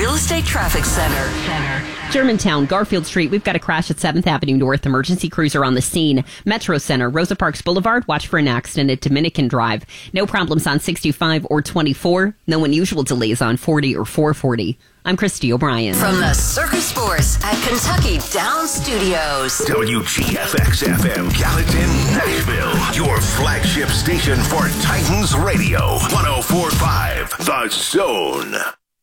Real Estate Traffic Center. Germantown, Garfield Street. We've got a crash at 7th Avenue North. Emergency crews are on the scene. Metro Center, Rosa Parks Boulevard. Watch for an accident at Dominican Drive. No problems on 65 or 24. No unusual delays on 40 or 440. I'm Christy O'Brien. From the Circus Sports at Kentucky Downs Studios. WGFX-FM, Gallatin, Nashville. Your flagship station for Titans Radio. 104.5, The Zone.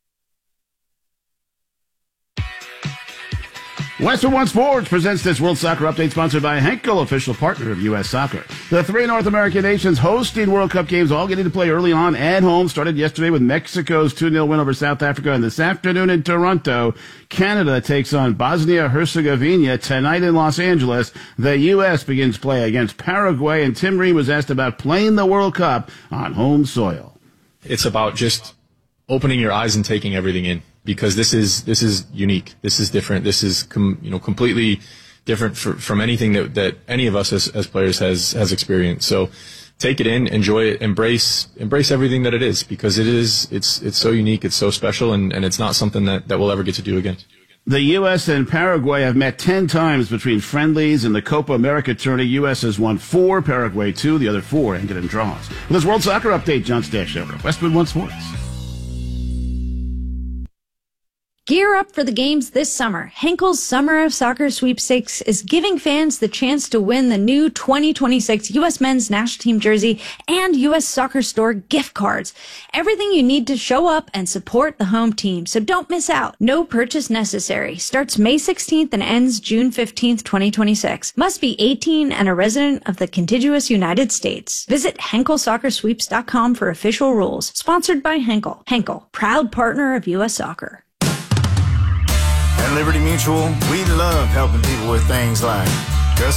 Western One Sports presents this World Soccer Update sponsored by Henkel, official partner of U.S. Soccer. The three North American nations hosting World Cup games all getting to play early on at home. Started yesterday with Mexico's 2-0 win over South Africa. And this afternoon in Toronto, Canada takes on Bosnia-Herzegovina. Tonight in Los Angeles, the U.S. begins play against Paraguay. And Tim Ream was asked about playing the World Cup on home soil. It's about just opening your eyes and taking everything in. Because this is unique. This is different. This is completely different from anything that any of us as players has experienced. So take it in, enjoy it, embrace everything that it is, because it's so unique, it's so special, and it's not something that we'll ever get to do again. The U.S. and Paraguay have met 10 times between friendlies in the Copa America tourney. U.S. has won 4, Paraguay 2, the other 4 ended in draws. With this World Soccer Update, John Stashover, Westwood One Sports. Gear up for the games this summer. Henkel's Summer of Soccer Sweepstakes is giving fans the chance to win the new 2026 U.S. Men's National Team jersey and U.S. Soccer Store gift cards. Everything you need to show up and support the home team, so don't miss out. No purchase necessary. Starts May 16th and ends June 15th, 2026. Must be 18 and a resident of the contiguous United States. Visit HenkelSoccerSweeps.com for official rules. Sponsored by Henkel. Henkel, proud partner of U.S. Soccer. At Liberty Mutual, we love helping people with things like